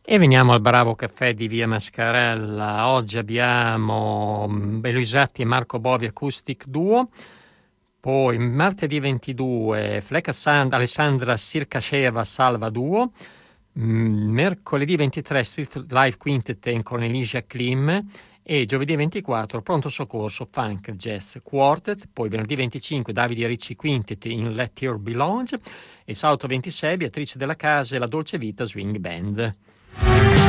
E veniamo al Bravo Caffè di via Mascarella. Oggi abbiamo Beluisatti e Marco Bovi Acoustic Duo. Poi martedì 22 Fleck Alessandra Sirkasheva Salva Duo. Mercoledì 23 Street Live Quintet in Cornelia Klim. E giovedì 24 Pronto Soccorso Funk Jazz Quartet. Poi venerdì 25 Davide Ricci Quintet in Let Your Be Lounge. E sabato 26 Beatrice della Casa e la Dolce Vita Swing Band.